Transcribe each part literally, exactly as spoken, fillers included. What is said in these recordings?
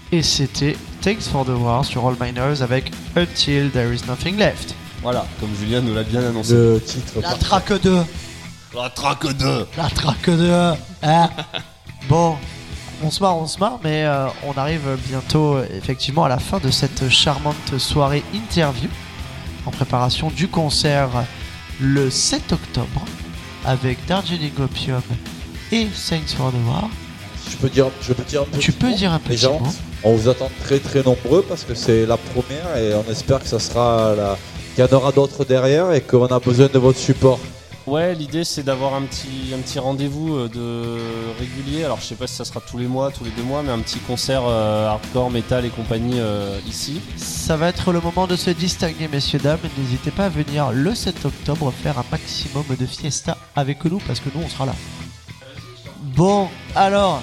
Et c'était Thanks for the War sur All Miners avec Until There Is Nothing Left. Voilà, comme Julien nous l'a bien annoncé. Le titre. La track deux. La track deux. La track deux. Hein. Bon, on se marre, on se marre, mais euh, on arrive bientôt effectivement à la fin de cette charmante soirée interview en préparation du concert le sept octobre avec Darjeeling Opium et Thanks for the War. Je peux dire, je peux dire un petit Tu peux mot, dire un les petit gens, mot. on vous attend très très nombreux parce que c'est la première et on espère que ça sera la... qu'il y en aura d'autres derrière et qu'on a besoin de votre support. Ouais, l'idée c'est d'avoir un petit, un petit rendez-vous de régulier. Alors je sais pas si ça sera tous les mois, tous les deux mois, mais un petit concert euh, hardcore, metal et compagnie euh, ici. Ça va être le moment de se distinguer, messieurs, dames. N'hésitez pas à venir le sept octobre faire un maximum de fiesta avec nous parce que nous on sera là. Bon, alors,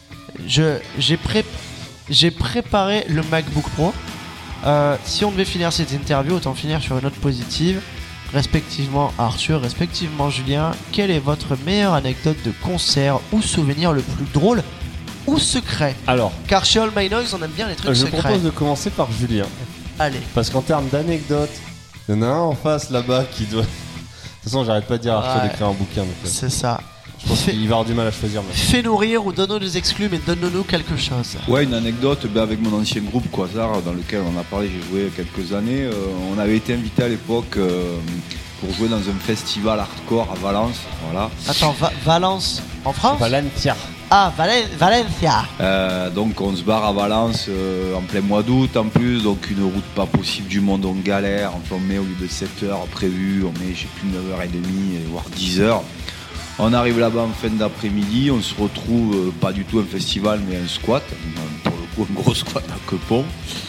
je, j'ai, pré- j'ai préparé le MacBook Pro. Euh, si on devait finir cette interview, autant finir sur une note positive. Respectivement Arthur, respectivement Julien, quelle est votre meilleure anecdote de concert ou souvenir le plus drôle ou secret? Alors, car chez All My Noise on aime bien les trucs je secrets. propose de commencer par Julien. Allez. Parce qu'en termes d'anecdotes, il y en a un en face là-bas qui doit... De toute façon, j'arrête pas de dire à Arthur Ouais. d'écrire un bouquin. Donc, euh, C'est ça. je pense Fais- qu'il va avoir du mal à choisir. Mais... Fais-nous rire ou donne-nous des exclus, mais donne-nous quelque chose. Ouais, une anecdote ben, avec mon ancien groupe Quasar, dans lequel on a parlé, j'ai joué quelques années. Euh, on avait été invité à l'époque euh, pour jouer dans un festival hardcore à Valence. Voilà. Attends, Va- Valence en France? Valentia. Ah, Valen- Valencia. Euh, donc on se barre à Valence euh, en plein mois d'août en plus, donc une route pas possible du monde, on galère. Enfin, on met au lieu de sept heures prévues, on met je sais plus neuf heures trente, voire dix heures. On arrive là-bas en fin d'après-midi, on se retrouve, euh, pas du tout un festival mais un squat, pour le coup un gros squat à Quepont,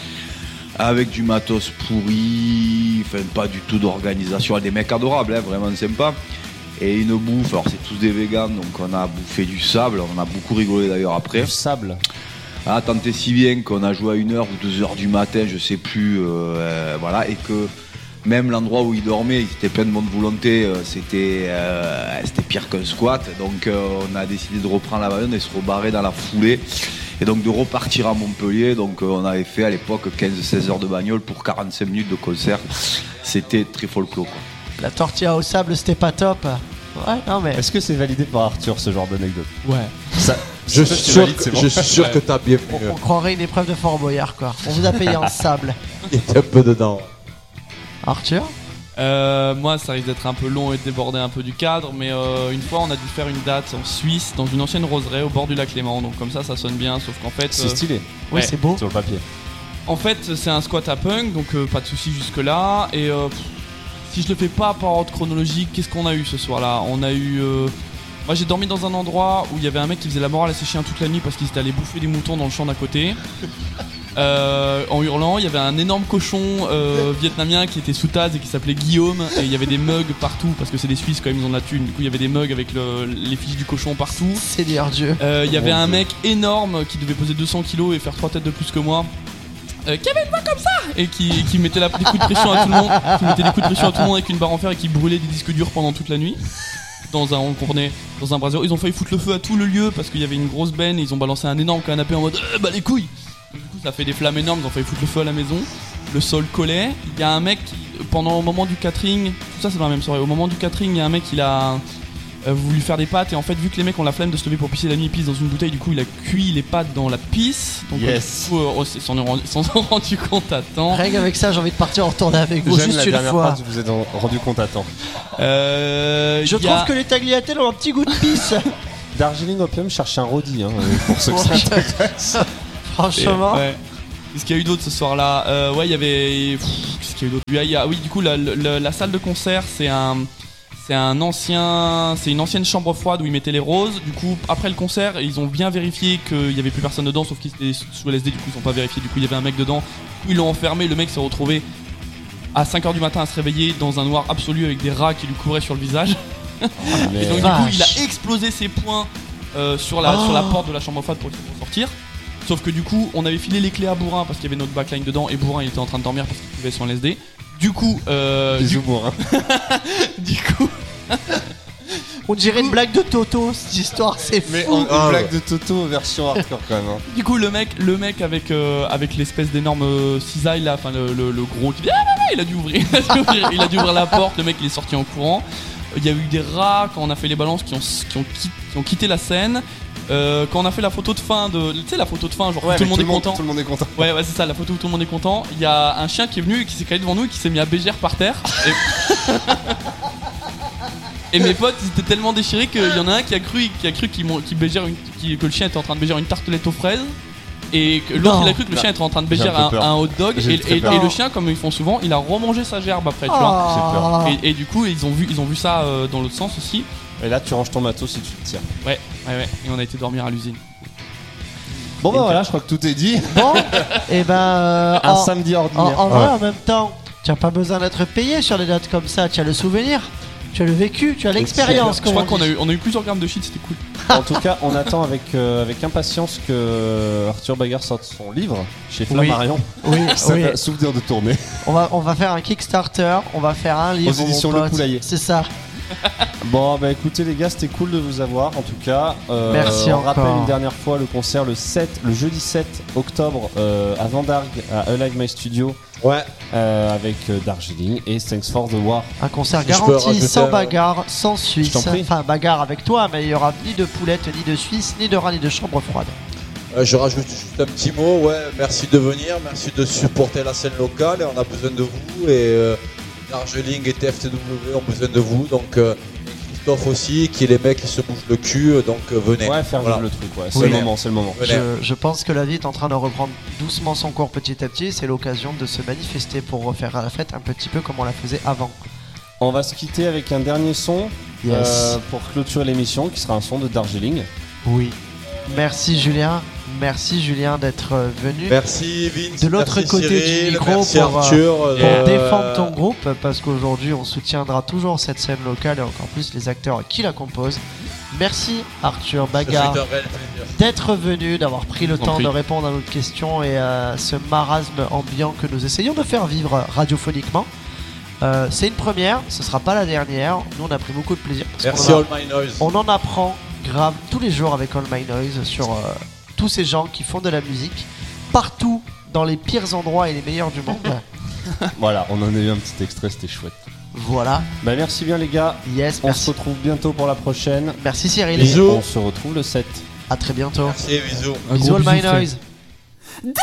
avec du matos pourri, enfin pas du tout d'organisation, des mecs adorables, hein, vraiment sympa. Et une bouffe, alors c'est tous des végans, donc on a bouffé du sable, on a beaucoup rigolé d'ailleurs après. Du sable. Ah, tant et si bien qu'on a joué à une heure ou deux heures du matin, je sais plus, euh, euh, voilà, et que même l'endroit où ils dormaient, ils étaient plein de bonne volonté, euh, c'était, euh, c'était pire qu'un squat, donc euh, on a décidé de reprendre la bagnole et se rebarrer dans la foulée, et donc de repartir à Montpellier, donc euh, on avait fait à l'époque quinze à seize heures de bagnole pour quarante-cinq minutes de concert, c'était très folklore quoi. La tortilla au sable, c'était pas top. Ouais, non mais. Est-ce que c'est validé par Arthur ce genre d'anecdote? Ouais. Ça, Je ça, suis c'est sûr, valide, que, c'est bon. je suis sûr que t'as bien On, mieux. on croirait une épreuve de Fort Boyard, quoi. On vous a payé en sable. Il était un peu dedans. Arthur? Euh, moi, ça risque d'être un peu long et de déborder un peu du cadre, mais euh, une fois, on a dû faire une date en Suisse, dans une ancienne roseraie au bord du lac Léman. Donc comme ça, ça sonne bien. Sauf qu'en fait, C'est euh, stylé. Oui, Ouais. c'est beau. Sur le papier. en fait, c'est un squat à punk, donc euh, pas de soucis jusque là. Et euh, pff, si je le fais pas par ordre chronologique, qu'est-ce qu'on a eu ce soir-là? On a eu. Euh, moi, j'ai dormi dans un endroit où il y avait un mec qui faisait la morale à ses chiens toute la nuit parce qu'ils étaient allés bouffer des moutons dans le champ d'à côté. Euh, en hurlant, il y avait un énorme cochon euh, vietnamien qui était sous tasse et qui s'appelait Guillaume, et il y avait des mugs partout parce que c'est des Suisses quand même, ils ont de la thune. Du coup, il y avait des mugs avec le, les fiches du cochon partout. Seigneur Dieu. Euh, Il y avait Mon un Dieu. mec énorme qui devait peser deux cents kilos et faire trois têtes de plus que moi. Euh, qui avait une voix comme ça et qui, qui mettait la, des coups de pression à tout le monde, qui mettait des coups de pression à tout le monde avec une barre en fer et qui brûlait des disques durs pendant toute la nuit. Dans un, on comprenait, dans un brasier. Ils ont failli foutre le feu à tout le lieu parce qu'il y avait une grosse benne et ils ont balancé un énorme canapé en mode euh, bah les couilles. Du coup, ça fait des flammes énormes, ils ont failli foutre le feu à la maison. Le sol collait. Il y a un mec, qui, pendant au moment du catering, tout ça c'est dans la même soirée. Au moment du catering, il y a un mec, il a euh, voulu faire des pâtes et en fait, vu que les mecs ont la flemme de se lever pour pisser la nuit, ils pissent dans une bouteille. Du coup, il a cuit les pâtes dans la pisse. Donc, Yes. euh, du coup, euh, ils s'en ont rendu, s'en sont rendu compte à temps. Rien qu'avec ça, j'ai envie de partir en retourner avec vous J'aime juste la une dernière fois. phrase où vous êtes en- rendu compte à temps. Euh, Je il y trouve a- que les tagliatelles ont un petit goût de pisse. Darjeeling Opium cherche un roadie, hein, pour ceux que ça intéresse. Franchement. Ouais. Qu'est-ce qu'il y a eu d'autre ce soir-là? euh, Ouais, il y avait. Pff, Qu'est-ce qu'il y a eu d'autre? Il y a- il y a- Oui, du coup, la, la- la salle de concert, c'est un. C'est un ancien, c'est une ancienne chambre froide où ils mettaient les roses. Du coup, après le concert, ils ont bien vérifié qu'il y avait plus personne dedans, sauf qu'ils étaient sous L S D. Du coup, ils ont pas vérifié. Du coup, il y avait un mec dedans. Du coup, ils l'ont enfermé. Le mec s'est retrouvé à cinq heures du matin à se réveiller dans un noir absolu avec des rats qui lui couraient sur le visage. Mais- Et donc, du Vache. coup, il a explosé ses poings euh, sur, la, Oh. sur la porte de la chambre froide pour, pour sortir. Sauf que du coup, on avait filé les clés à Bourrin parce qu'il y avait notre backline dedans et Bourrin il était en train de dormir parce qu'il pouvait son L S D. Du coup, euh, Bisous bourrin. du coup, On dirait une blague de Toto, cette histoire, c'est Mais fou. en, Ah, une blague ouais. de Toto version hardcore quand même. Hein. Du coup, le mec, le mec avec, euh, avec l'espèce d'énorme euh, cisaille là, enfin le, le, le gros qui dit ah, bah, bah, il a dû ouvrir, il a dû ouvrir, il a dû ouvrir la porte. Le mec, il est sorti en courant. Il y a eu des rats quand on a fait les balances qui ont, qui ont, qui, qui ont quitté la scène. Euh, quand on a fait la photo de fin de, tu sais la photo de fin, genre où tout le monde est content. Tout le monde est content. Ouais, ouais, c'est ça, la photo où tout le monde est content. Il y a un chien qui est venu et qui s'est calé devant nous et qui s'est mis à bégère par terre. Et, et mes potes, ils étaient tellement déchirés qu'il y en a un qui a cru, qui a cru qu'il m'ont- qu'il bégère une, qu'il- que le chien était en train de bégère une tartelette aux fraises. Et que l'autre, Non. il a cru que le chien était en train de J'ai bégère un un, peu peur. un hot dog. J'ai Et, très et- peur. et le chien, comme ils font souvent, il a remangé sa gerbe après, tu vois. Ah. Et, et du coup, ils ont vu, ils ont vu ça euh, dans l'autre sens aussi. Et là, tu ranges ton matos et tu te tires. Ouais, ouais, ouais. Et on a été dormir à l'usine. Bon, bah voilà, je crois que tout est dit. Bon, et ben. euh, Un en- samedi En, ordinaire. en vrai, en même temps, tu n'as pas besoin d'être payé sur des dates comme ça. Tu as le souvenir, tu as le vécu, tu as l'expérience. Je comme crois on qu'on dit. a eu, on a eu plusieurs grammes de shit, c'était cool. En tout cas, on attend avec, euh, avec impatience que Arthur Bagarre sorte son livre chez Flammarion. Oui, Ça oui. s'appelle Souvenir de tournée. On va, on va faire un Kickstarter, on va faire un livre. Aux éditions mon Le pote. Poulailler. C'est ça. Bon, bah écoutez les gars, c'était cool de vous avoir en tout cas. Euh, Merci on encore. rappelle une dernière fois le concert le sept, le jeudi sept octobre euh, à Vendargue, à Alive My Studio, Ouais, euh, avec euh, Darjeeling et Thanks for the War. Un concert Si je peux garanti, rajouter sans un- bagarre, sans Suisse. Je t'en prie. Enfin, bagarre avec toi, mais il y aura ni de poulette, ni de Suisse, ni de rat, ni de chambre froide. euh, je rajoute juste un petit mot. Ouais, merci de venir, merci de supporter la scène locale. Et on a besoin de vous. Et euh, Darjeeling et T F T W ont besoin de vous. Donc, euh, et Christophe aussi, qui est les mecs qui se bougent le cul. Donc, euh, venez. Ouais, faire Voilà. vivre le truc, ouais. C'est Oui. le moment, c'est le moment. Venez. Je, je pense que la vie est en train de reprendre doucement son cours petit à petit. C'est l'occasion de se manifester pour refaire la fête un petit peu comme on la faisait avant. On va se quitter avec un dernier son Yes. euh, pour clôturer l'émission qui sera un son de Darjeeling. Oui. Merci Julien. Merci Julien d'être euh, venu. Merci Vince. De l'autre merci côté du Cyril, micro merci pour, euh, Arthur. Pour euh, défendre ton groupe, parce qu'aujourd'hui on soutiendra toujours cette scène locale et encore plus les acteurs qui la composent. Merci Arthur ça fait Bagarre un réel plaisir. d'être venu, d'avoir pris le Je vous en temps prie. de répondre à nos questions et à ce marasme ambiant que nous essayons de faire vivre radiophoniquement. Euh, c'est une première, ce sera pas la dernière. Nous on a pris beaucoup de plaisir. Parce Merci qu'on a- All My Noise. on en apprend grave tous les jours avec All My Noise sur euh, tous ces gens qui font de la musique partout dans les pires endroits et les meilleurs du monde. Voilà, on en a eu un petit extrait, c'était chouette. Voilà. Bah merci bien les gars. Yes, On merci. se retrouve bientôt pour la prochaine. Merci Cyril. Bisous. On se retrouve le sept. À très bientôt. Merci, bisous. Un Bisous gros All My bisou, frère. Noise.